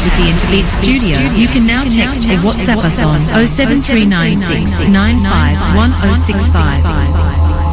with the Interbeat Studios. You can now text or WhatsApp us on 07396 951065.